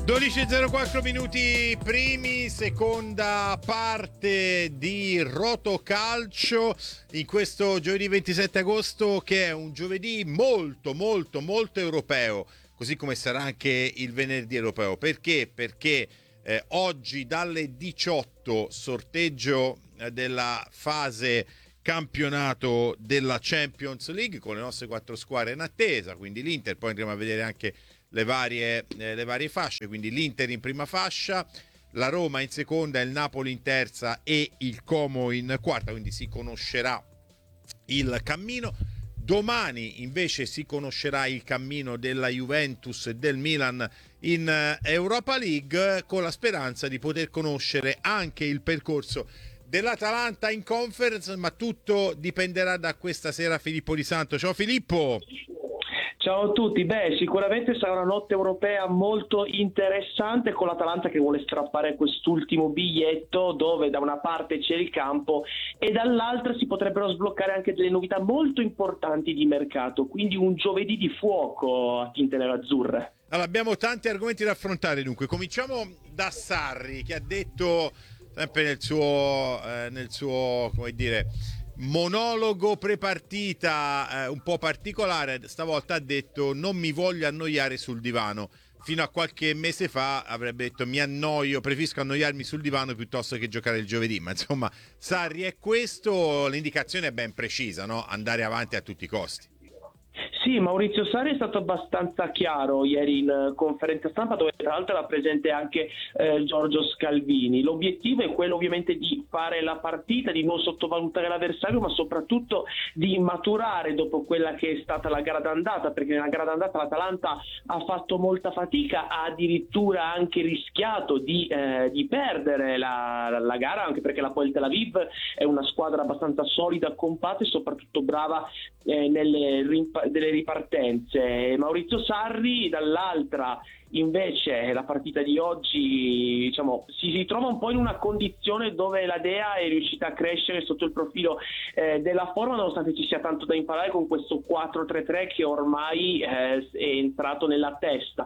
12:04 minuti primi, seconda parte di Rotocalcio in questo giovedì 27 agosto, che è un giovedì molto europeo, così come sarà anche il venerdì europeo. Perché? Perché oggi dalle 18 sorteggio della fase campionato della Champions League con le nostre 4 squadre in attesa, quindi l'Inter, poi andremo a vedere anche le varie fasce, quindi l'Inter in prima fascia, la Roma in seconda, il Napoli in terza e il Como in quarta, quindi si conoscerà il cammino. Domani invece si conoscerà il cammino della Juventus e del Milan in Europa League, con la speranza di poter conoscere anche il percorso dell'Atalanta in Conference, ma tutto dipenderà da questa sera Filippo Di Santo. Ciao Filippo! Ciao a tutti, sicuramente sarà una notte europea molto interessante, con l'Atalanta che vuole strappare quest'ultimo biglietto, dove da una parte c'è il campo e dall'altra si potrebbero sbloccare anche delle novità molto importanti di mercato, quindi un giovedì di fuoco a tinte nerazzurre. Allora, abbiamo tanti argomenti da affrontare, dunque cominciamo da Sarri, che ha detto sempre nel suo come dire, monologo prepartita un po' particolare, stavolta ha detto: non mi voglio annoiare sul divano. Fino a qualche mese fa avrebbe detto: mi annoio, preferisco annoiarmi sul divano piuttosto che giocare il giovedì. Ma insomma, Sarri è questo, l'indicazione è ben precisa, no? Andare avanti a tutti i costi. Sì, Maurizio Sarri è stato abbastanza chiaro ieri in conferenza stampa, dove tra l'altro era presente anche Giorgio Scalvini. L'obiettivo è quello ovviamente di fare la partita, di non sottovalutare l'avversario, ma soprattutto di maturare dopo quella che è stata la gara d'andata, perché nella gara d'andata l'Atalanta ha fatto molta fatica, ha addirittura anche rischiato di perdere la gara, anche perché la Pol Tel Aviv è una squadra abbastanza solida, compatta e soprattutto brava nelle ripartenze. Maurizio Sarri dall'altra invece la partita di oggi, diciamo, si ritrova un po' in una condizione dove la Dea è riuscita a crescere sotto il profilo della forma, nonostante ci sia tanto da imparare con questo 4-3-3 che ormai è entrato nella testa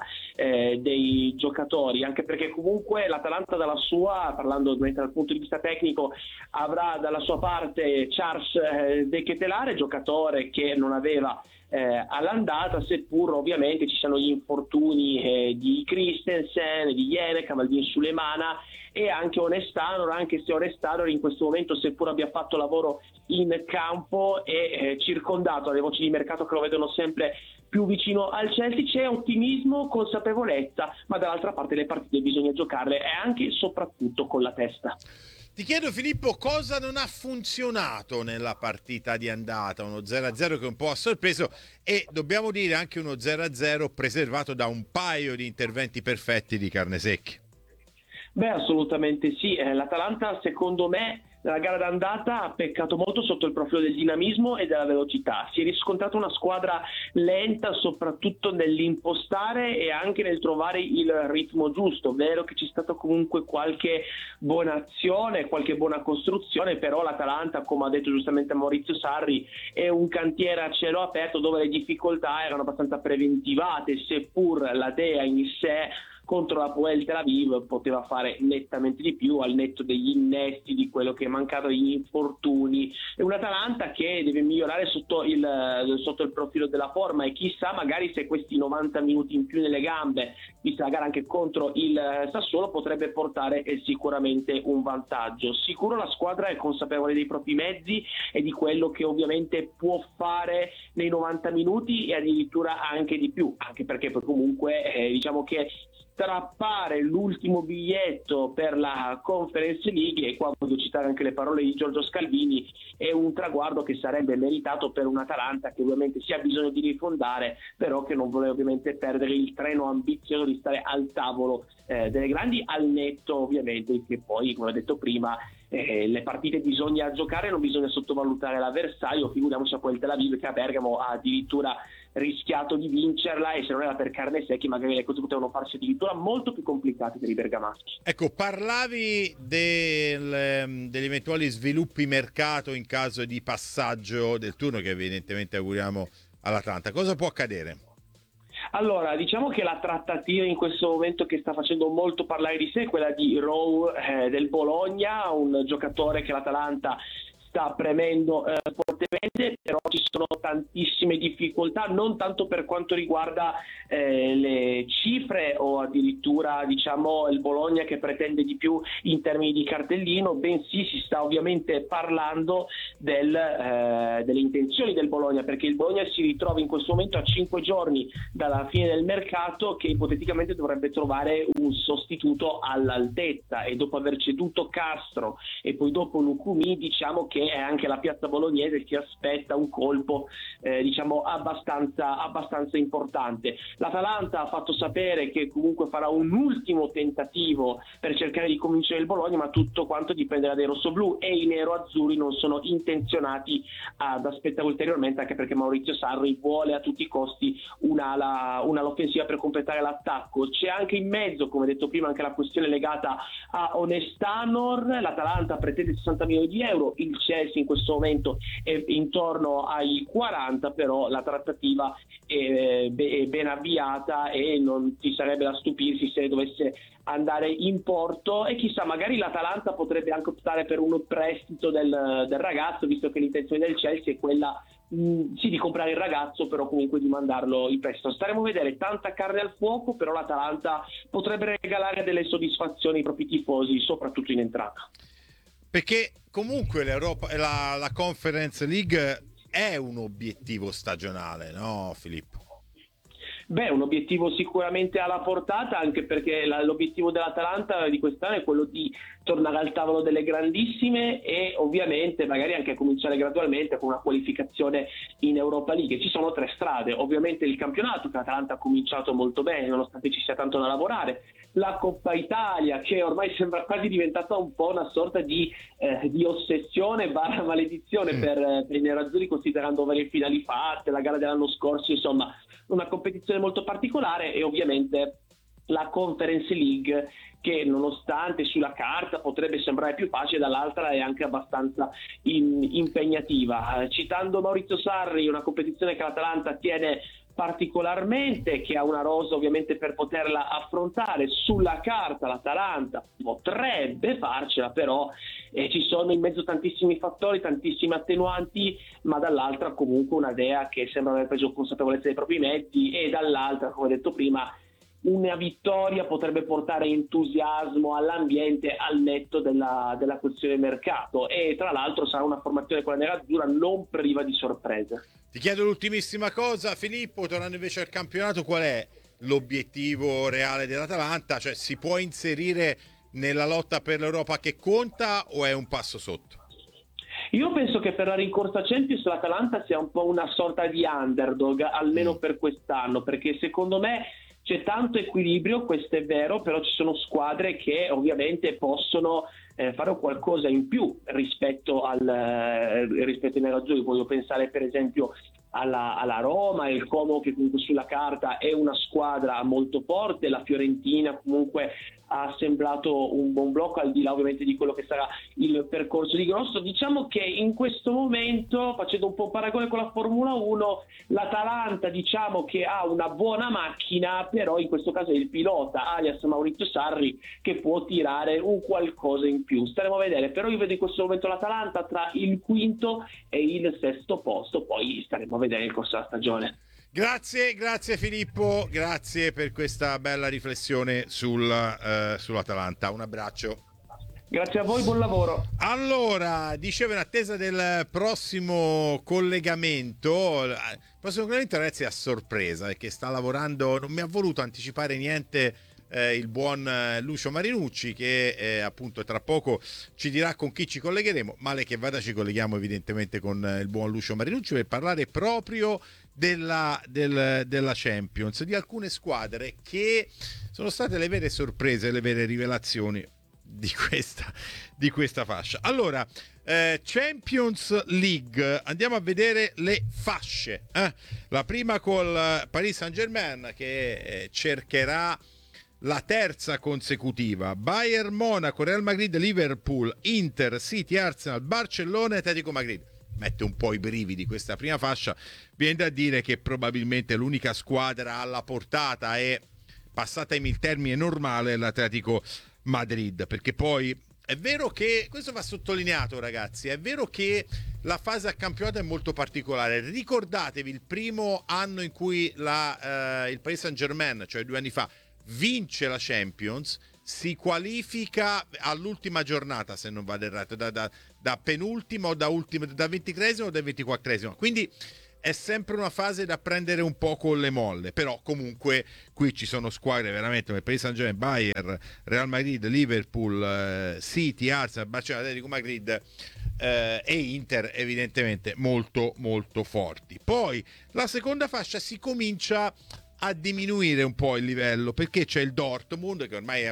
dei giocatori, anche perché comunque l'Atalanta dalla sua, parlando dal punto di vista tecnico, avrà dalla sua parte Charles De Ketelare, giocatore che non aveva all'andata, seppur ovviamente ci siano gli infortuni di Christensen, di Jenek, Maldin Sulemana e anche Onestanor, anche se Onestanor in questo momento, seppur abbia fatto lavoro in campo, è circondato dalle voci di mercato che lo vedono sempre più vicino al Chelsea. C'è ottimismo, consapevolezza, ma dall'altra parte le partite bisogna giocarle e anche e soprattutto con la testa. Ti chiedo, Filippo, cosa non ha funzionato nella partita di andata? Uno 0-0 che un po' ha sorpreso, e dobbiamo dire anche uno 0-0 preservato da un paio di interventi perfetti di carne secchi. Assolutamente sì. L'Atalanta, secondo me, nella gara d'andata ha peccato molto sotto il profilo del dinamismo e della velocità. Si è riscontrata una squadra lenta, soprattutto nell'impostare e anche nel trovare il ritmo giusto. Vero che c'è stata comunque qualche buona azione, qualche buona costruzione, però l'Atalanta, come ha detto giustamente Maurizio Sarri, è un cantiere a cielo aperto dove le difficoltà erano abbastanza preventivate, seppur la Dea in sé contro la Pol Tel Aviv poteva fare nettamente di più, al netto degli innesti, di quello che è mancato, degli infortuni. È un Atalanta che deve migliorare sotto il profilo della forma, e chissà magari se questi 90 minuti in più nelle gambe, vista la gara anche contro il Sassuolo, potrebbe portare sicuramente un vantaggio. Sicuro la squadra è consapevole dei propri mezzi e di quello che ovviamente può fare nei 90 minuti e addirittura anche di più, anche perché poi comunque diciamo che strappare l'ultimo biglietto per la Conference League, e qua voglio citare anche le parole di Giorgio Scalvini, è un traguardo che sarebbe meritato per un Atalanta che ovviamente si ha bisogno di rifondare, però che non vuole ovviamente perdere il treno ambizioso di stare al tavolo delle grandi, al netto ovviamente che poi, come ho detto prima, le partite bisogna giocare, non bisogna sottovalutare l'avversario. Figuriamoci a quel Tel Aviv, che a Bergamo ha addirittura rischiato di vincerla, e se non era per carne secchi magari le cose potevano farsi addirittura molto più complicate per i bergamaschi. Ecco, parlavi degli eventuali sviluppi mercato in caso di passaggio del turno, che evidentemente auguriamo all'Atalanta. Cosa può accadere? Allora, diciamo che la trattativa in questo momento che sta facendo molto parlare di sé è quella di Rowe del Bologna, un giocatore che l'Atalanta sta premendo fortemente, però ci sono tantissime difficoltà, non tanto per quanto riguarda le cifre o addirittura diciamo il Bologna che pretende di più in termini di cartellino, bensì si sta ovviamente parlando delle intenzioni del Bologna, perché il Bologna si ritrova in questo momento a 5 giorni dalla fine del mercato, che ipoteticamente dovrebbe trovare un sostituto all'altezza, e dopo aver ceduto Castro e poi dopo Lucumi, diciamo che è anche la piazza bolognese si aspetta un colpo diciamo abbastanza importante. L'Atalanta ha fatto sapere che comunque farà un ultimo tentativo per cercare di convincere il Bologna, ma tutto quanto dipenderà dai rossoblù, e i nero-azzurri non sono intenzionati ad aspettare ulteriormente, anche perché Maurizio Sarri vuole a tutti i costi un'ala offensiva per completare l'attacco. C'è anche in mezzo, come detto prima, anche la questione legata a Onestanor. L'Atalanta pretende 60 milioni di euro, il Chelsea in questo momento è intorno ai 40, però la trattativa è ben avviata e non ci sarebbe da stupirsi se dovesse andare in porto, e chissà, magari l'Atalanta potrebbe anche optare per un prestito del ragazzo, visto che l'intenzione del Chelsea è quella sì di comprare il ragazzo, però comunque di mandarlo in prestito. Staremo a vedere, tanta carne al fuoco, però l'Atalanta potrebbe regalare delle soddisfazioni ai propri tifosi, soprattutto in entrata. Perché comunque la Conference League è un obiettivo stagionale, no Filippo? Beh, un obiettivo sicuramente alla portata, anche perché l'obiettivo dell'Atalanta di quest'anno è quello di tornare al tavolo delle grandissime e ovviamente magari anche cominciare gradualmente con una qualificazione in Europa League. Ci sono 3 strade, ovviamente il campionato, che l'Atalanta ha cominciato molto bene nonostante ci sia tanto da lavorare, la Coppa Italia, che ormai sembra quasi diventata un po' una sorta di ossessione barra maledizione per i nerazzurri, considerando varie finali fatte, la gara dell'anno scorso, insomma una competizione molto particolare, e ovviamente la Conference League, che nonostante sulla carta potrebbe sembrare più facile, dall'altra è anche abbastanza impegnativa. Citando Maurizio Sarri, una competizione che l'Atalanta tiene particolarmente, che ha una rosa ovviamente per poterla affrontare. Sulla carta l'Atalanta potrebbe farcela, però ci sono in mezzo tantissimi fattori, tantissime attenuanti, ma dall'altra comunque una Dea che sembra aver preso consapevolezza dei propri mezzi, e dall'altra, come detto prima, una vittoria potrebbe portare entusiasmo all'ambiente, al netto della questione mercato, e tra l'altro sarà una formazione con la nerazzurra non priva di sorprese. Ti chiedo l'ultimissima cosa, Filippo, tornando invece al campionato, qual è l'obiettivo reale dell'Atalanta? Cioè, si può inserire nella lotta per l'Europa che conta, o è un passo sotto? Io penso che per la rincorsa Champions l'Atalanta sia un po' una sorta di underdog, almeno per quest'anno, perché secondo me c'è tanto equilibrio, questo è vero, però ci sono squadre che ovviamente possono fare qualcosa in più rispetto ai nerazzurri. Voglio pensare per esempio alla Roma, il Como, che comunque sulla carta è una squadra molto forte, la Fiorentina comunque ha assemblato un buon blocco, al di là ovviamente di quello che sarà il percorso di Grosso. Diciamo che in questo momento, facendo un po' un paragone con la Formula 1, l'Atalanta diciamo che ha una buona macchina, però in questo caso è il pilota, alias Maurizio Sarri, che può tirare un qualcosa in più. Staremo a vedere, però io vedo in questo momento l'Atalanta tra il quinto e il sesto posto, poi staremo a vedere il corso della stagione. Grazie Filippo, grazie per questa bella riflessione sull'Atalanta. Un abbraccio. Grazie a voi, buon lavoro. Allora, dicevo, in attesa del prossimo collegamento, ragazzi, è a sorpresa, perché sta lavorando, non mi ha voluto anticipare niente il buon Lucio Marinucci, che appunto tra poco ci dirà con chi ci collegheremo. Male che vada, ci colleghiamo evidentemente con il buon Lucio Marinucci per parlare proprio della Champions, di alcune squadre che sono state le vere sorprese, le vere rivelazioni di questa fascia. Allora, Champions League, andiamo a vedere le fasce. La prima col Paris Saint-Germain, che cercherà la terza consecutiva. Bayern Monaco, Real Madrid, Liverpool, Inter, City, Arsenal, Barcellona e Atletico Madrid. mette un po' i brividi questa prima fascia. Viene da dire che probabilmente l'unica squadra alla portata è, passatemi il termine normale, l'Atletico Madrid, perché poi è vero che, questo va sottolineato ragazzi, è vero che la fase a campionato è molto particolare. Ricordatevi il primo anno in cui il Paris Saint-Germain, cioè 2 anni fa, vince la Champions, si qualifica all'ultima giornata, se non vado errato, da penultimo o da 23esimo o da 24esimo, quindi è sempre una fase da prendere un po' con le molle. Però comunque qui ci sono squadre veramente come Paris Saint-Germain, Bayern, Real Madrid, Liverpool, City, Arsenal, Barcellona, Atletico Madrid e Inter, evidentemente molto molto forti. Poi la seconda fascia si comincia a diminuire un po' il livello, perché c'è il Dortmund che ormai è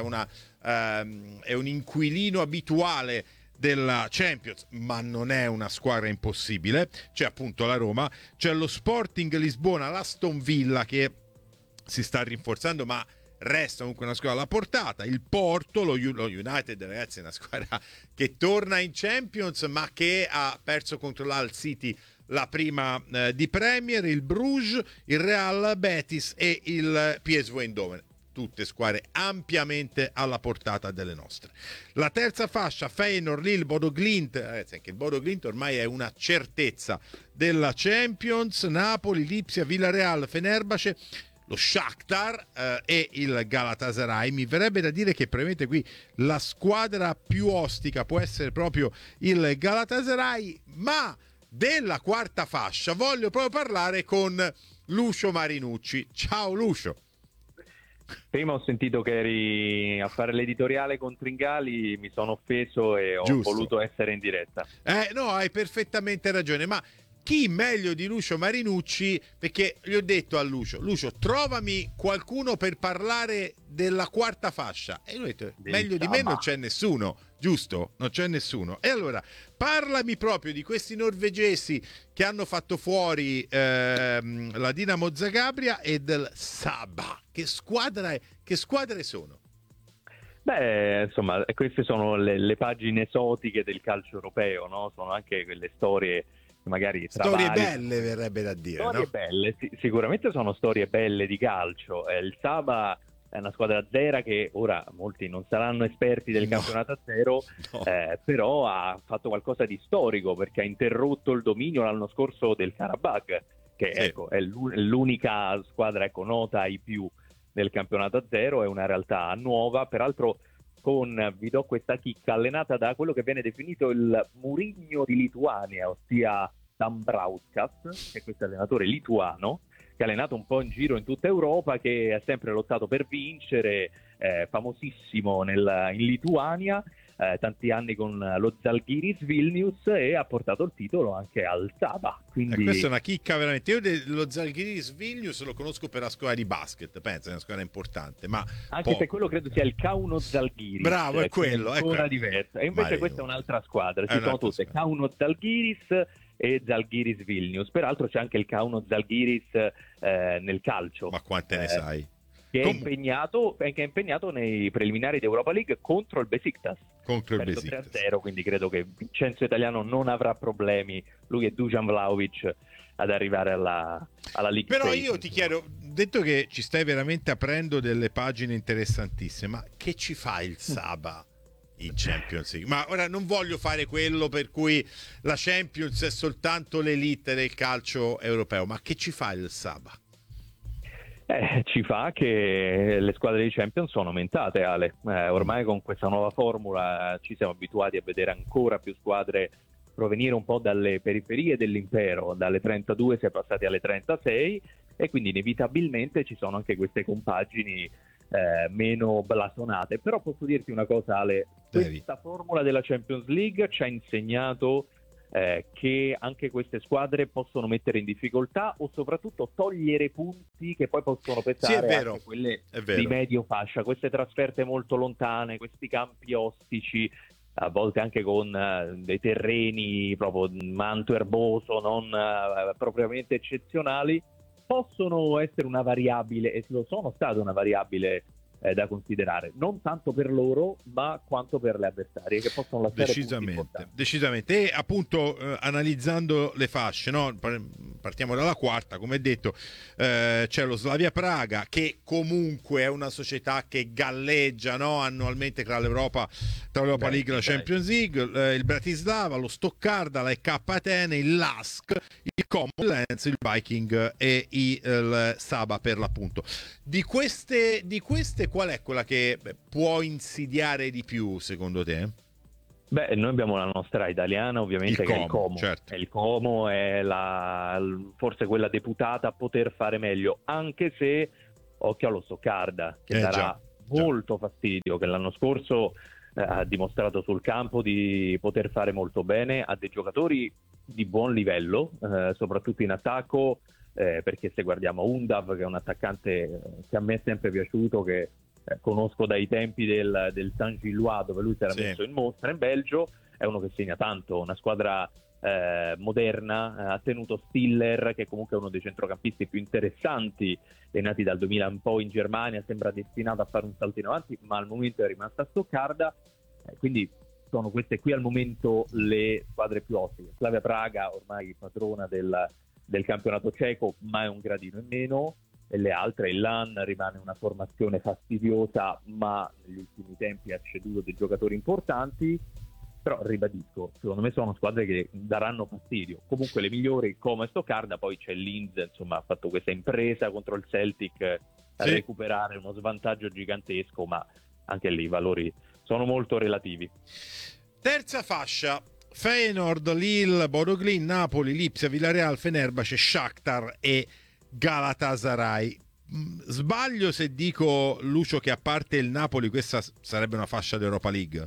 un inquilino abituale della Champions, ma non è una squadra impossibile. C'è appunto la Roma, c'è lo Sporting Lisbona, l'Aston Villa che si sta rinforzando ma resta comunque una squadra alla portata, il Porto, lo United, ragazzi, è una squadra che torna in Champions ma che ha perso contro l'Hull City la prima di Premier, il Bruges, il Real Betis e il PSV Eindhoven. Tutte squadre ampiamente alla portata delle nostre. La terza fascia, Feyenoord, Lille, Bodo Glimt, ragazzi, anche il Bodo Glimt ormai è una certezza della Champions, Napoli, Lipsia, Villarreal, Fenerbahce, lo Shakhtar e il Galatasaray. Mi verrebbe da dire che probabilmente qui la squadra più ostica può essere proprio il Galatasaray, ma della quarta fascia voglio proprio parlare con Lucio Marinucci. Ciao Lucio. Prima ho sentito che eri a fare l'editoriale con Tringali, mi sono offeso e ho voluto essere in diretta. No, hai perfettamente ragione, ma chi meglio di Lucio Marinucci? Perché gli ho detto a Lucio, trovami qualcuno per parlare della quarta fascia. E lui ha detto, meglio di me non c'è nessuno, giusto? Non c'è nessuno. E allora, parlami proprio di questi norvegesi che hanno fatto fuori la Dinamo Zagabria e del Saba. Che squadre sono? Beh, insomma, queste sono le pagine esotiche del calcio europeo, no? Sono anche quelle storie magari storie belle, verrebbe da dire, storie no? belle, sicuramente sono storie belle di calcio. Il Saba è una squadra zera che ora molti non saranno esperti del campionato a zero, però ha fatto qualcosa di storico perché ha interrotto il dominio l'anno scorso del Karabakh, che sì, ecco, è l'unica squadra nota ai più del campionato a zero. È una realtà nuova, peraltro vi do questa chicca, allenata da quello che viene definito il Mourinho di Lituania, ossia Dambrauskas, che è questo allenatore lituano che ha allenato un po' in giro in tutta Europa, che ha sempre lottato per vincere, famosissimo in Lituania, tanti anni con lo Zalgiris Vilnius, e ha portato il titolo anche al Saba. Quindi questa è una chicca veramente. Io lo Zalgiris Vilnius lo conosco per la squadra di basket, penso è una squadra importante, ma anche se quello credo sia il Kauno Zalgiris. Bravo, è quello, ancora diverso. E invece questa è un'altra squadra, ci sono tutte Kauno Zalgiris e Zalgiris Vilnius. Peraltro c'è anche il Kauno Zalgiris nel calcio. Ma quante ne sai? Che è impegnato nei preliminari di Europa League contro il Besiktas. Contro il Besiktas. 3-0, quindi credo che Vincenzo Italiano non avrà problemi, lui e Dusan Vlahovic, ad arrivare alla League. Però Phase. io ti chiedo, detto che ci stai veramente aprendo delle pagine interessantissime, ma che ci fa il Saba in Champions League? Ma ora non voglio fare quello per cui la Champions è soltanto l'elite del calcio europeo, ma che ci fa il Saba? Ci fa che le squadre di Champions sono aumentate, Ale. Ormai con questa nuova formula ci siamo abituati a vedere ancora più squadre provenire un po' dalle periferie dell'impero. Dalle 32 si è passati alle 36 e quindi inevitabilmente ci sono anche queste compagini meno blasonate. Però posso dirti una cosa, Ale, questa formula della Champions League ci ha insegnato che anche queste squadre possono mettere in difficoltà o soprattutto togliere punti che poi possono pesare anche quelle di medio fascia. Queste trasferte molto lontane, questi campi ostici, a volte anche con dei terreni proprio manto erboso, non propriamente eccezionali, possono essere una variabile, e lo sono state una variabile da considerare, non tanto per loro ma quanto per le avversarie, che possono lasciare decisamente. E appunto analizzando le fasce, no? Partiamo dalla quarta, come detto, c'è lo Slavia Praga, che comunque è una società che galleggia, no? Annualmente tra l'Europa League e la Champions League, il Bratislava, lo Stoccarda, la EK Atene, il LASK, il Como Lens, il Viking e il Saba per l'appunto. Di queste qual è quella che può insidiare di più secondo te? Beh, noi abbiamo la nostra italiana ovviamente, che è il Como. Certo. Il Como è forse quella deputata a poter fare meglio, anche se occhio allo Stoccarda, che darà molto fastidio, che l'anno scorso ha dimostrato sul campo di poter fare molto bene, ha dei giocatori di buon livello, soprattutto in attacco, perché se guardiamo Undav, che è un attaccante che a me è sempre piaciuto, che conosco dai tempi del San Gillois, dove lui si era messo in mostra in Belgio, è uno che segna tanto, una squadra moderna, ha tenuto Stiller, che comunque è uno dei centrocampisti più interessanti, è nati dal 2000 un po' in Germania, sembra destinato a fare un salto in avanti, ma al momento è rimasta a Stoccarda, quindi sono queste qui al momento le squadre più ottime. Slavia Praga ormai padrona del campionato ceco, ma è un gradino in meno, e le altre, il LAN rimane una formazione fastidiosa, ma negli ultimi tempi ha ceduto dei giocatori importanti, però ribadisco, secondo me sono squadre che daranno fastidio. Comunque le migliori come Stoccarda, poi c'è Linz, insomma ha fatto questa impresa contro il Celtic a recuperare uno svantaggio gigantesco, ma anche lì i valori sono molto relativi. Terza fascia: Feyenoord, Lille, Bodo Glimt, Napoli, Lipsia, Villarreal, Fenerbahce, Shakhtar e Galatasaray. Sbaglio se dico, Lucio, che a parte il Napoli questa sarebbe una fascia d'Europa League?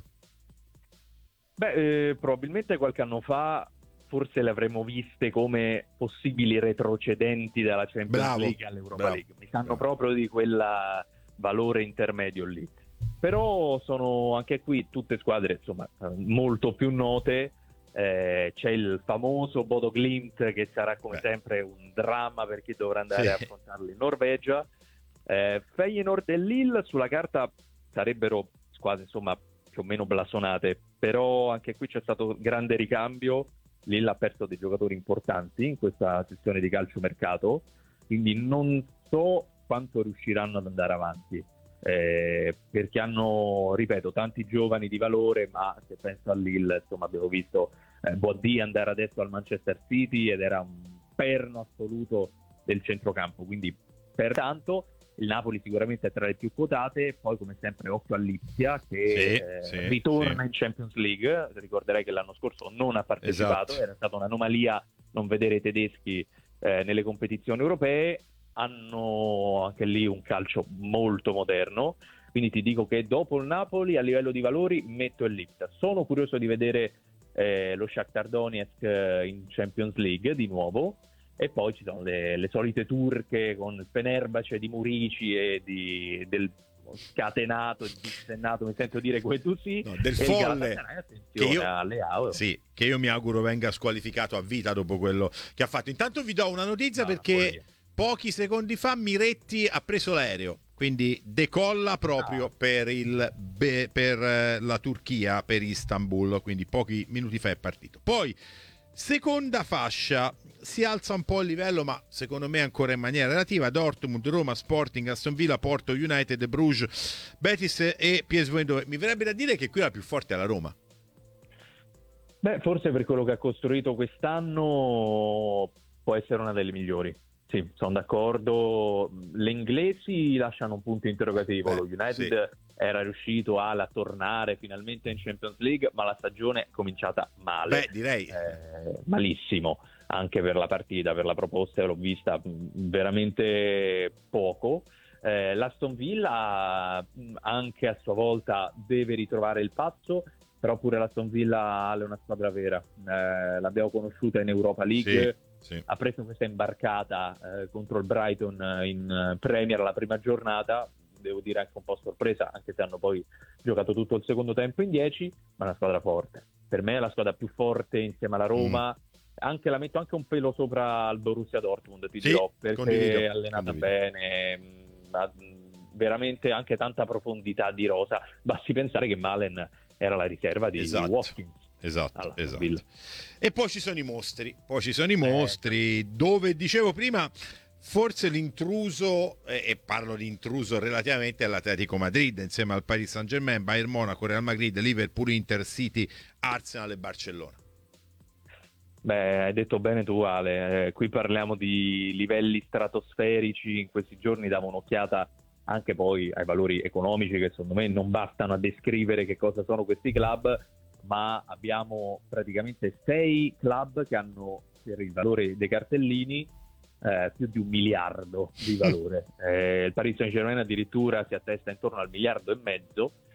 Beh, probabilmente qualche anno fa forse le avremmo viste come possibili retrocedenti dalla Champions League all'Europa League. Mi sanno proprio di quel valore intermedio lì. Però sono anche qui tutte squadre insomma molto più note. C'è il famoso Bodo Glimt, che sarà come sempre un dramma per chi dovrà andare a affrontarli in Norvegia. Feyenoord e Lille sulla carta sarebbero squadre insomma più o meno blasonate, però anche qui c'è stato grande ricambio. Lille ha perso dei giocatori importanti in questa sessione di calciomercato, quindi non so quanto riusciranno ad andare avanti, perché hanno, ripeto, tanti giovani di valore, ma se penso a Lille, insomma, abbiamo visto Boadi andare adesso al Manchester City ed era un perno assoluto del centrocampo, quindi pertanto il Napoli sicuramente è tra le più quotate. Poi come sempre occhio a Lipsia, che ritorna in Champions League. Ricorderei che l'anno scorso non ha partecipato, era stata un'anomalia non vedere i tedeschi nelle competizioni europee. Hanno anche lì un calcio molto moderno, quindi ti dico che dopo il Napoli a livello di valori metto il Lipsia. Sono curioso di vedere lo Shakhtar Donetsk in Champions League di nuovo. E poi ci sono le solite turche con il Fenerbahce di Murici e del scatenato, dissennato, mi sento dire Guendouzi, del folle, che io mi auguro venga squalificato a vita dopo quello che ha fatto. Intanto vi do una notizia, perché pochi secondi fa Miretti ha preso l'aereo, quindi decolla proprio per la Turchia, per Istanbul, quindi pochi minuti fa è partito. Poi seconda fascia, si alza un po' il livello, ma secondo me ancora in maniera relativa: Dortmund, Roma, Sporting, Aston Villa, Porto, United, Bruges, Betis e PSV Eindhoven. Mi verrebbe da dire che qui la più forte è la Roma. Beh, forse per quello che ha costruito quest'anno può essere una delle migliori. Sì, sono d'accordo. Le inglesi lasciano un punto interrogativo. Lo United era riuscito a tornare finalmente in Champions League, ma la stagione è cominciata male. Direi malissimo, anche per la partita, per la proposta l'ho vista veramente poco. L'Aston Villa anche a sua volta deve ritrovare il passo, però pure l'Aston Villa è una squadra vera. L'abbiamo conosciuta in Europa League. Ha preso questa imbarcata contro il Brighton in Premier la prima giornata, devo dire anche un po' sorpresa, anche se hanno poi giocato tutto il secondo tempo in 10, ma è una squadra forte. Per me è la squadra più forte insieme alla Roma. La metto anche un pelo sopra al Borussia Dortmund, ti dirò, perché è allenata bene, veramente anche tanta profondità di rosa. Basti pensare che Malen era la riserva di Watkins. Esatto. E poi ci sono i mostri, dove dicevo prima, forse l'intruso, e parlo di intruso relativamente all'Atletico Madrid, insieme al Paris Saint-Germain, Bayern Monaco, Real Madrid, Liverpool, Inter, City, Arsenal e Barcellona. Beh, hai detto bene tu, Ale, qui parliamo di livelli stratosferici. In questi giorni davo un'occhiata anche poi ai valori economici, che secondo me non bastano a descrivere che cosa sono questi club, ma abbiamo praticamente 6 club che hanno, per il valore dei cartellini, più di 1 miliardo di valore. Il Paris Saint-Germain addirittura si attesta intorno al 1,5 miliardi,